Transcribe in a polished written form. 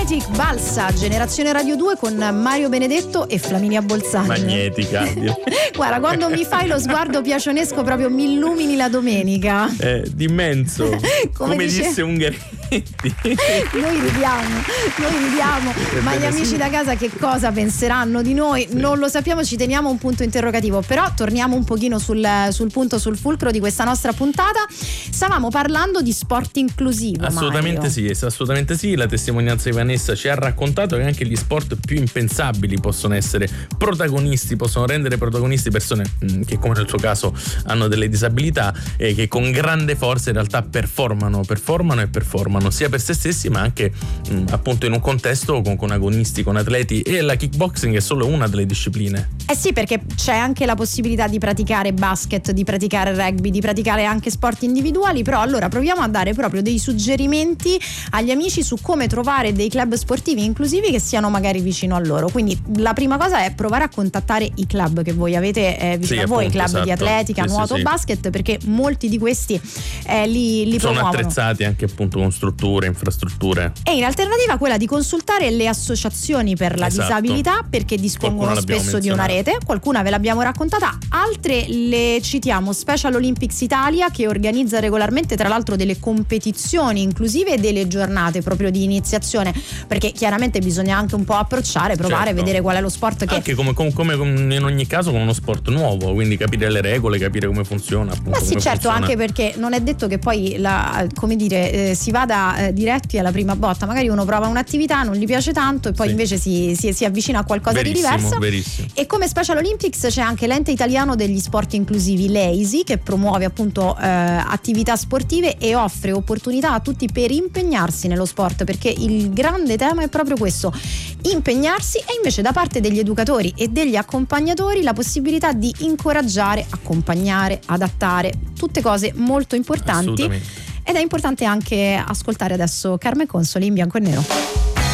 Magnetic Balsa, Generazione Radio 2 con Mario Benedetto e Flaminia Bolzani. Magnetica. Guarda, quando mi fai lo sguardo piacionesco proprio mi illumini la domenica. D'immenso. Come disse Ungaretti. Noi ridiamo, ma gli amici da casa che cosa penseranno di noi? Sì. Non lo sappiamo, ci teniamo un punto interrogativo, però torniamo un pochino sul punto, sul fulcro di questa nostra puntata. Stavamo parlando di sport inclusivo. Assolutamente sì, la testimonianza di Vanessa ci ha raccontato che anche gli sport più impensabili possono essere protagonisti, possono rendere protagonisti persone che, come nel suo caso, hanno delle disabilità e che con grande forza in realtà performano sia per se stessi ma anche appunto in un contesto con agonisti, con atleti, e la kickboxing è solo una delle discipline. Sì, perché c'è anche la possibilità di praticare basket, di praticare rugby, di praticare anche sport individuali, però allora proviamo a dare proprio dei suggerimenti agli amici su come trovare dei club sportivi inclusivi che siano magari vicino a loro. Quindi la prima cosa è provare a contattare i club che voi avete vicino a voi, club di atletica, nuoto, basket, perché molti di questi li sono promuovono. Attrezzati anche appunto con strutture, infrastrutture. E in alternativa quella di consultare le associazioni per la disabilità, perché dispongono spesso di una rete, qualcuna ve l'abbiamo raccontata, altre le citiamo: Special Olympics Italia, che organizza regolarmente tra l'altro delle competizioni inclusive e delle giornate proprio di iniziazione, perché chiaramente bisogna anche un po' approcciare, provare, vedere qual è lo sport che... Anche come in ogni caso con uno sport nuovo, quindi capire le regole, capire come funziona, appunto. Ma sì, certo, anche perché non è detto che poi si vada diretti alla prima botta. Magari uno prova un'attività, non gli piace tanto e poi invece si avvicina a qualcosa di diverso. Verissimo. E come Special Olympics c'è anche l'ente italiano degli sport inclusivi, l'EISI, che promuove appunto attività sportive e offre opportunità a tutti per impegnarsi nello sport, perché il grande tema è proprio questo: impegnarsi, e invece da parte degli educatori e degli accompagnatori la possibilità di incoraggiare, accompagnare, adattare, tutte cose molto importanti. Ed è importante anche ascoltare adesso Carmen Consoli in bianco e nero.